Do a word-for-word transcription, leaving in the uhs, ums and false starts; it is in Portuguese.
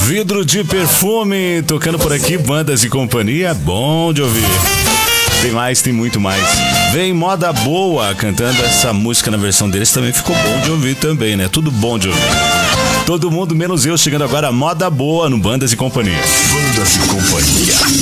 Vidro de Perfume, tocando por aqui, Bandas e Companhia, bom de ouvir. Tem mais, tem muito mais. Vem Moda Boa cantando essa música na versão deles, também ficou bom de ouvir também, né? Tudo bom de ouvir. Todo mundo menos eu, chegando agora, Moda Boa no Bandas e Companhia. Bandas e Companhia.